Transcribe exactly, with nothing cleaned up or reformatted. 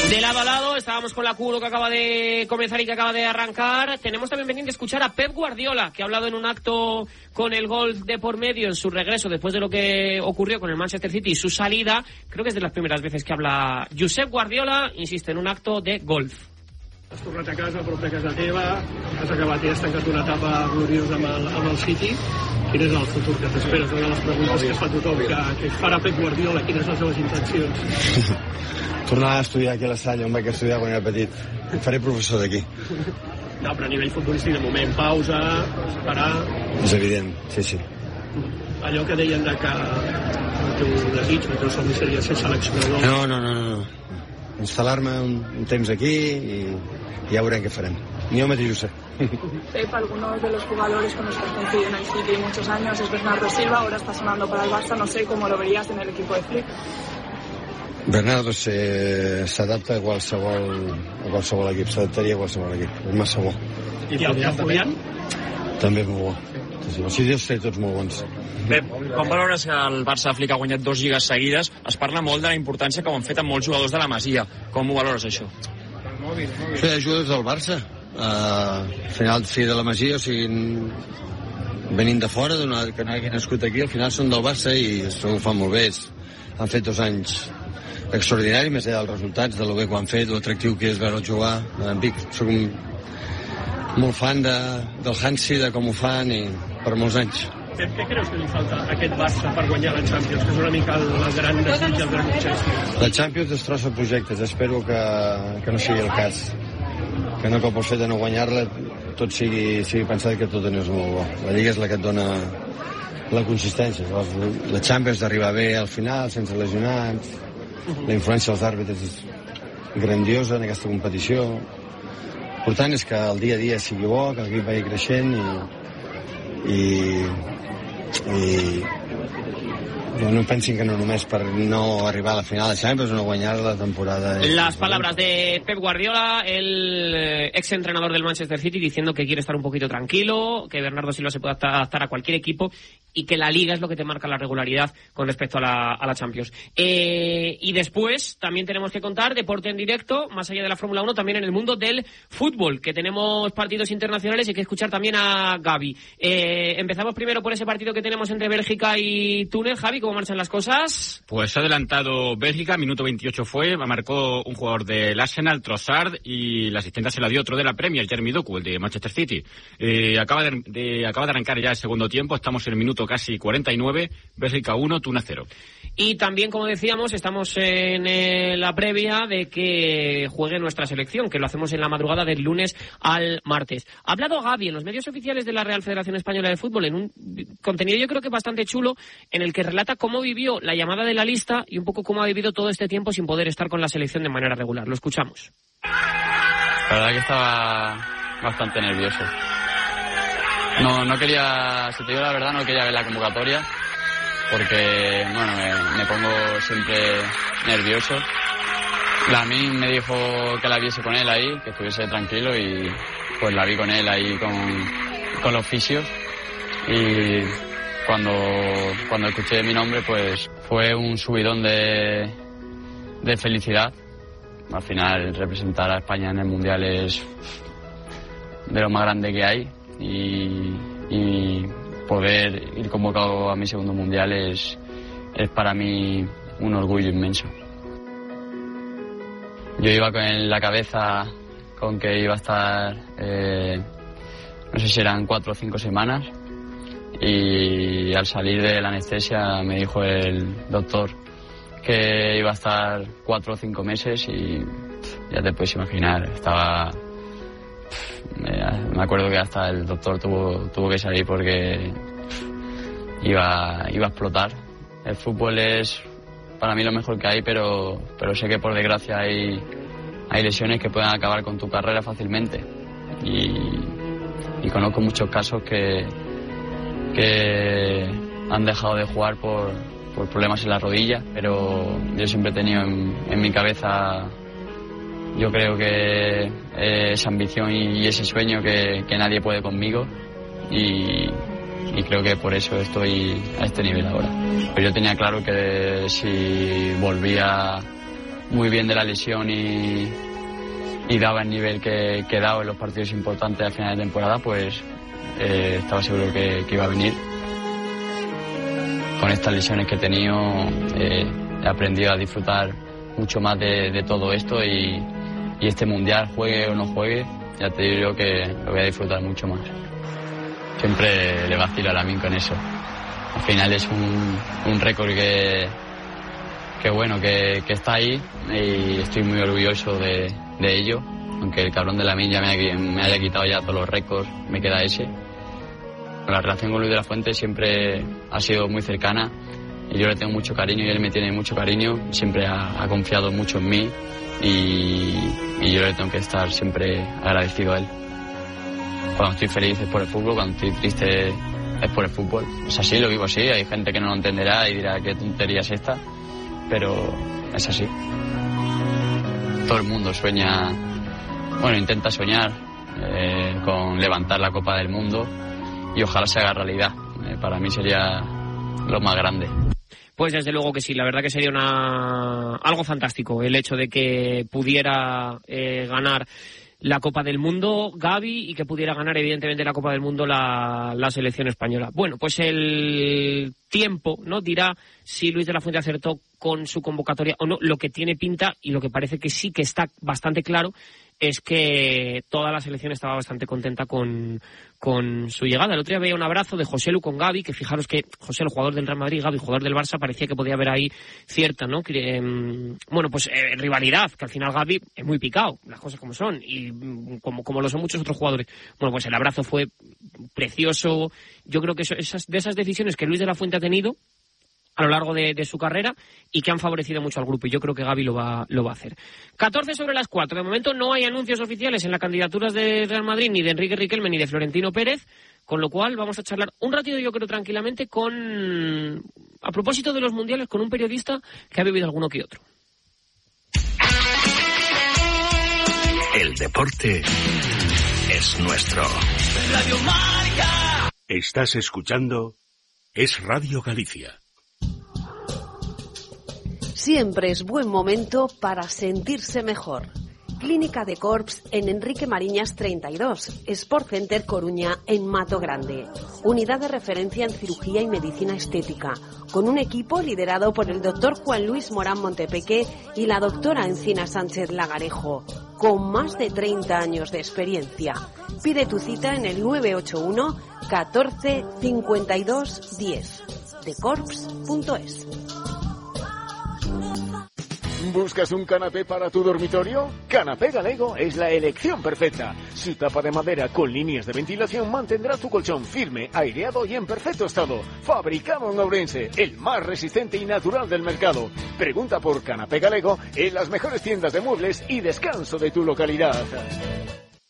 De lado a lado, estábamos con la Q uno que acaba de comenzar y que acaba de arrancar. Tenemos también pendiente escuchar a Pep Guardiola, que ha hablado en un acto con el golf de por medio en su regreso después de lo que ocurrió con el Manchester City y su salida. Creo que es de las primeras veces que habla Josep Guardiola, insiste, en un acto de golf. Has tornat a casa, a prop de casa teva, has acabat i has tancat una etapa gloriosa amb el, amb el City. Quin és el futur que t'esperes? Una de les preguntes que es fa tothom, que, que farà Pep Guardiola, quines són les seves intencions? Tornar a estudiar aquí a la Salle, on vaig estudiar quan era petit. Em faré professor d'aquí. No, però a nivell futbolístic, de moment, pausa, esperar... És evident, sí, sí. Allò que deien de que el teu desig, el teu somni seria ser seleccionador... No, no, no, no. Instal·lar-me un, un temps aquí i ja veurem què farem. Ni jo mateix ho sé. Pep, algunos de los jugadores con los que has coincidido en el City muchos años es Bernardo Silva, ahora está sonando para el Barça, no sé cómo lo verías en el equipo de Flick. Bernardo s'adapta a qualsevol, a qualsevol equip, s'adaptaria a qualsevol equip, és massa bo. I el Julián? També és molt bo. Sí, sí, deus ser tots molt bons. Pep, com valores que el Barça Flick ha guanyat dos lligues seguides? Es parla molt de la importància que ho han fet amb molts jugadors de la Masia. Com ho valores, això? Fer jugadors del Barça. Uh, al final, sí, de la Masia, o sigui, venint de fora, que no hagi nascut aquí, al final són del Barça i això ho fan molt bé. Han fet dos anys extraordinaris, més allà dels resultats, de lo bé que ho han fet, l'atractiu que és veure jugar. En Vic, soc un, molt fan de, del Hansi, de com ho fan, i per molts anys. Pep, què creus que li falta a aquest Barça per guanyar la Champions? Que és una mica el, el gran desig, el gran objectiu. La Champions destrossa projectes, espero que, que no sigui el cas. Que no, que pel fet de no guanyar-la tot sigui, sigui pensat que tot no és molt bo. La Lliga és la que et dona la consistència. La Champions d'arribar bé al final, sense lesionats, la influència dels àrbitres és grandiosa en aquesta competició. L'important és que el dia a dia sigui bo, que l'equip vagi creixent i, i, i no pensin que no només per no arribar a la final de Champions o no guanyar la temporada. Las palabras de Pep Guardiola, el ex entrenador del Manchester City, diciendo que quiere estar un poquito tranquilo, que Bernardo Silva se puede adaptar a cualquier equipo y que la Liga es lo que te marca la regularidad con respecto a la, a la Champions. Eh, y después también tenemos que contar deporte en directo, más allá de la Fórmula uno, también en el mundo del fútbol, que tenemos partidos internacionales y hay que escuchar también a Gavi. Eh, empezamos primero por ese partido que tenemos entre Bélgica y Túnez. Javi, ¿cómo marchan las cosas? Pues ha adelantado Bélgica, minuto veintiocho fue, marcó un jugador del Arsenal, Trossard, y la asistencia se la dio otro de la Premier, Jeremy Doku, el de Manchester City. Eh, acaba, de, de, acaba de arrancar ya el segundo tiempo, estamos en el minuto casi cuarenta y nueve, Bélgica uno, Túnez cero. Y también, como decíamos, estamos en eh, la previa de que juegue nuestra selección, que lo hacemos en la madrugada del lunes al martes. Ha hablado Gavi en los medios oficiales de la Real Federación Española de Fútbol en un contenido yo creo que bastante chulo, en el que relata cómo vivió la llamada de la lista y un poco cómo ha vivido todo este tiempo sin poder estar con la selección de manera regular. Lo escuchamos. La verdad que estaba bastante nervioso. No, no quería, si te digo la verdad, no quería ver la convocatoria, porque, bueno, me, me pongo siempre nervioso. Lamin me dijo que la viese con él ahí, que estuviese tranquilo, y pues la vi con él ahí con, con los fisios. Y cuando, cuando escuché mi nombre, pues fue un subidón de, de felicidad. Al final, representar a España en el Mundial es de lo más grande que hay, y, y poder ir convocado a mi segundo Mundial es, es para mí un orgullo inmenso. Yo iba con la cabeza con que iba a estar, eh, no sé si eran cuatro o cinco semanas, y al salir de la anestesia me dijo el doctor que iba a estar cuatro o cinco meses, y ya te puedes imaginar, estaba... Me acuerdo que hasta el doctor tuvo, tuvo que salir porque iba, iba a explotar. El fútbol es para mí lo mejor que hay, pero, pero sé que por desgracia hay, hay lesiones que pueden acabar con tu carrera fácilmente. Y, y conozco muchos casos que, que han dejado de jugar por, por problemas en la rodilla, pero yo siempre he tenido en, en mi cabeza, yo creo que eh, esa ambición y ese sueño que, que nadie puede conmigo, y, y creo que por eso estoy a este nivel ahora. Pero yo tenía claro que si volvía muy bien de la lesión y, y daba el nivel que, que he dado en los partidos importantes al final de temporada, pues eh, estaba seguro que, que iba a venir. Con estas lesiones que he tenido eh, he aprendido a disfrutar mucho más de, de todo esto y, y este mundial, juegue o no juegue, ya te digo yo que lo voy a disfrutar mucho más. Siempre le vacilo a Lamine con eso. Al final es un, un récord que, que bueno, que, que está ahí y estoy muy orgulloso de, de ello. Aunque el cabrón de Lamine ya me haya, me haya quitado ya todos los récords, me queda ese. La relación con Luis de la Fuente siempre ha sido muy cercana y yo le tengo mucho cariño y él me tiene mucho cariño. Siempre ha, ha confiado mucho en mí y, y yo le tengo que estar siempre agradecido a él. Cuando estoy feliz es por el fútbol, cuando estoy triste es por el fútbol. Es así, lo vivo así. Hay gente que no lo entenderá y dirá qué tontería es esta, pero es así. Todo el mundo sueña, bueno, intenta soñar eh, con levantar la Copa del Mundo y ojalá se haga realidad. Eh, para mí sería lo más grande. Pues desde luego que sí, la verdad que sería una algo fantástico el hecho de que pudiera eh, ganar la Copa del Mundo Gavi y que pudiera ganar evidentemente la Copa del Mundo la, la selección española. Bueno, pues el tiempo no dirá si Luis de la Fuente acertó con su convocatoria o no. Lo que tiene pinta y lo que parece que sí que está bastante claro es que toda la selección estaba bastante contenta con, con su llegada. El otro día veía un abrazo de Joselu con Gavi, que fijaros que José, el jugador del Real Madrid, Gavi, jugador del Barça, parecía que podía haber ahí cierta, ¿no? Que, eh, bueno, pues eh, rivalidad, que al final Gavi es muy picado, las cosas como son, y como, como lo son muchos otros jugadores. Bueno, pues el abrazo fue precioso. Yo creo que eso, esas, de esas decisiones que Luis de la Fuente ha tenido a lo largo de, de su carrera y que han favorecido mucho al grupo, y yo creo que Gavi lo va, lo va a hacer. catorce sobre las cuatro. De momento no hay anuncios oficiales en las candidaturas de Real Madrid, ni de Enrique Riquelme, ni de Florentino Pérez, con lo cual vamos a charlar un ratito, yo creo, tranquilamente, con, a propósito de los mundiales, con un periodista que ha vivido alguno que otro. El deporte es nuestro. Radio Marca. Estás escuchando Es Radio Galicia. Siempre es buen momento para sentirse mejor. Clínica de Corps en Enrique Mariñas treinta y dos, Sport Center Coruña en Mato Grande. Unidad de referencia en cirugía y medicina estética, con un equipo liderado por el doctor Juan Luis Morán Montepeque y la doctora Encina Sánchez Lagarejo, con más de treinta años de experiencia. Pide tu cita en el nueve ocho uno catorce cincuenta y dos diez, de corps punto es. ¿Buscas un canapé para tu dormitorio? Canapé Galego es la elección perfecta. Su tapa de madera con líneas de ventilación mantendrá tu colchón firme, aireado y en perfecto estado. Fabricado en Ourense, el más resistente y natural del mercado. Pregunta por Canapé Galego en las mejores tiendas de muebles y descanso de tu localidad.